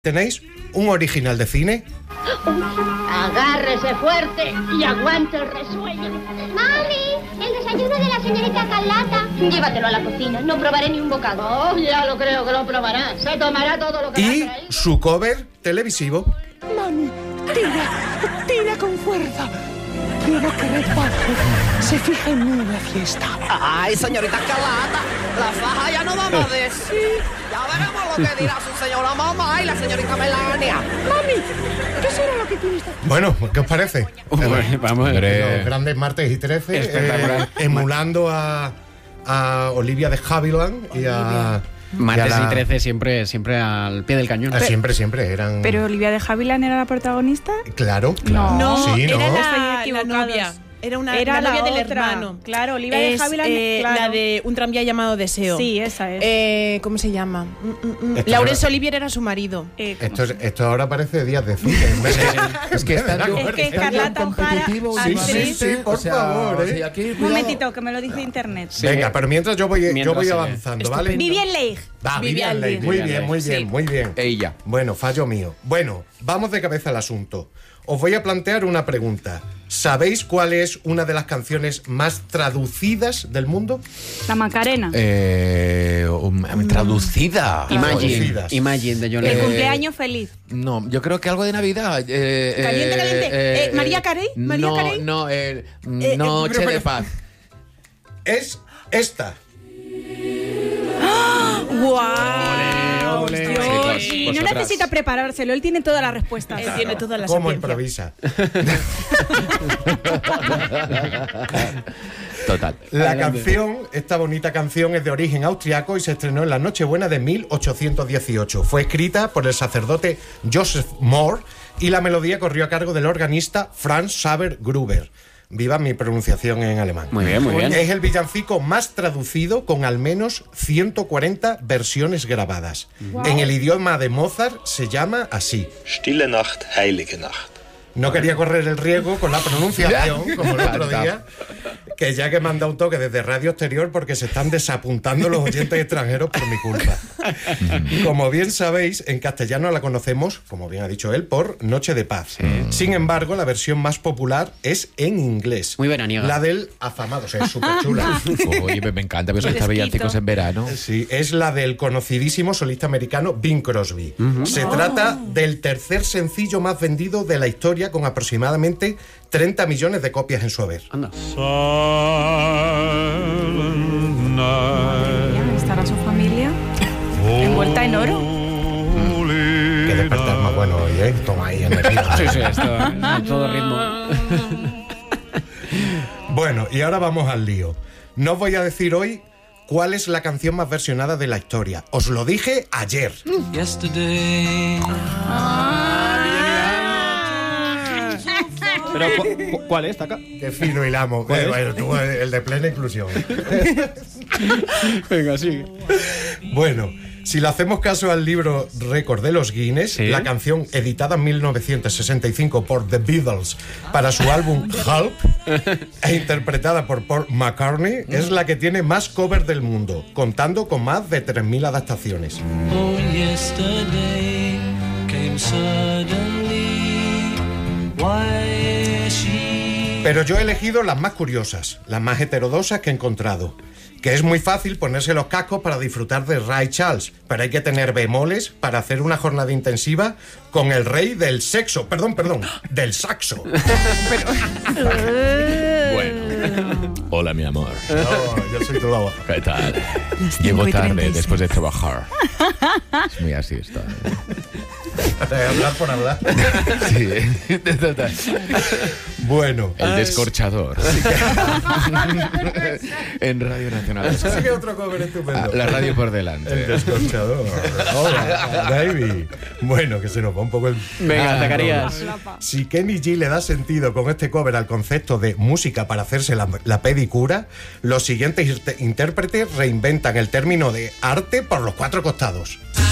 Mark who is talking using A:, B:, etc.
A: ¿Tenéis un original de cine?
B: Agárrese fuerte y aguante el resuello.
C: ¡Mami! El desayuno de la señorita Carlota.
B: Llévatelo a la cocina, no probaré ni un bocado. Oh, ya lo creo que lo probará. Se tomará todo lo que
A: Y
B: va a traer.
A: su cover televisivo.
D: Mami, tira con fuerza. Quiero que Red Barber se fije en mí en la fiesta.
E: Ay, señorita Carlota, la faja ya no va más de sí. Ya veremos lo que dirá su señora mamá y la señorita Melania.
D: Mami, ¿qué será lo que tienes?
A: Bueno, ¿qué os parece?
F: Vamos a ver.
A: Los grandes martes y 13,
F: Espectacular.
A: emulando a Olivia de Havilland y a...
F: Martes y 13 siempre al pie del cañón.
A: Siempre eran...
G: ¿Pero Olivia de Havilland era la protagonista?
A: Claro.
G: No,
A: Sí, ¿no?
G: era
D: Estoy
G: la
D: equivocados.
G: novia.
D: Era
G: Era
D: la novia
G: la
D: del
G: otra.
D: hermano.
G: Claro, Olivia de
D: Es,
G: Havilland, claro.
D: la de Un tranvía llamado Deseo.
G: Sí, esa es.
D: ¿Cómo se llama?
A: Esto
D: Laurence
A: era-
D: Olivier era su marido.
A: Esto ahora parece días de cine.
H: Es que está
G: Es que Carlota O'Hara, actriz.
A: Sí, por favor.
H: o sea, aquí,
G: Un
H: cuidado.
G: momentito, que me lo dice internet.
F: Sí.
A: Venga, pero mientras yo voy
F: Mientras
A: avanzando, ¿vale?
G: Vivian Leigh.
A: Va,
D: Vivian
A: Vivian Leigh.
D: Leigh.
A: Muy
F: Vivian
A: bien,
F: Leigh.
A: muy bien,
D: Sí.
A: muy bien.
H: Ella.
A: Bueno, fallo mío. Bueno, vamos de cabeza al asunto. Os voy a plantear una pregunta. ¿Sabéis cuál es una de las canciones más traducidas del mundo?
G: La Macarena.
H: Traducida.
A: Traducidas.
F: Imagine de John
G: El
F: Lennon.
G: cumpleaños feliz.
H: No, yo creo que algo de Navidad.
D: Caliente. ¿María Carey? ¿María
H: no,
D: Carey?
H: no, Noche de Paz.
A: Es esta.
G: ¡Guau!
F: Ole,
G: Dios.
F: chicos,
G: Y no
F: vosotras.
G: necesita preparárselo, él tiene todas las respuestas.
D: Él tiene toda la
A: ¿Cómo
D: sapiencia.
A: improvisa?
H: Total.
A: La canción, esta bonita canción, es de origen austriaco y se estrenó en la Nochebuena de 1818. Fue escrita por el sacerdote Joseph Mohr y la melodía corrió a cargo del organista Franz Xaver Gruber. Viva mi pronunciación en alemán.
F: Muy bien, muy bien.
A: Es el villancico más traducido con al menos 140 versiones grabadas. En el idioma de Mozart se llama así.
I: Stille Nacht, heilige Nacht.
A: No quería correr el riesgo con la pronunciación, como el otro día, que ya que me han dado un toque desde Radio Exterior porque se están desapuntando los oyentes extranjeros por mi culpa. Como bien sabéis, en castellano la conocemos, como bien ha dicho él, por Noche de Paz. Sin embargo, la versión más popular es en inglés.
F: Muy veraniega.
A: La del afamado, o sea, es súper chula.
H: Oye, me encanta ver estos
G: Fresquito.
H: villancicos en verano.
A: Sí, es la del conocidísimo solista americano Bing Crosby. Se trata del tercer sencillo más vendido de la historia, con aproximadamente 30 millones de copias en su haber.
F: Anda.
G: ¿Estará su familia envuelta en oro?
A: Que despertar más bueno hoy, ¿eh? Toma ahí energía.
F: Sí, esto a todo ritmo.
A: Bueno, y ahora vamos al lío. No os voy a decir hoy cuál es la canción más versionada de la historia. Os lo dije ayer.
J: Pero, ¿cuál es, Taka?
A: Qué fino hilamos. Bueno, tú, el de plena inclusión.
F: Venga, sí.
A: Bueno, si le hacemos caso al libro Récord de los Guinness,
F: ¿Sí?
A: la canción editada en 1965 por The Beatles para su álbum Help e interpretada por Paul McCartney es la que tiene más covers del mundo, contando con más de 3.000 adaptaciones. Pero yo he elegido las más curiosas, las más heterodosas que he encontrado. Que es muy fácil ponerse los cascos para disfrutar de Ray Charles, pero hay que tener bemoles para hacer una jornada intensiva con el rey del sexo. Perdón, del saxo.
H: Hola, mi amor.
A: No, yo soy tu lobo.
H: ¿Qué tal? Llego tarde después de trabajar. Es muy así esto.
A: Hablar por hablar.
H: Sí, total.
A: Bueno.
H: El descorchador. En Radio Nacional.
A: Eso sí que es otro cover estupendo.
H: La radio por
A: El
H: delante.
A: descorchador. Hola, baby. Bueno, que se nos va un poco el...
F: Venga, Zacarías.
A: Si Kenny G le da sentido con este cover al concepto de música para hacerse la pedicura, los siguientes intérpretes reinventan el término de arte por los cuatro costados.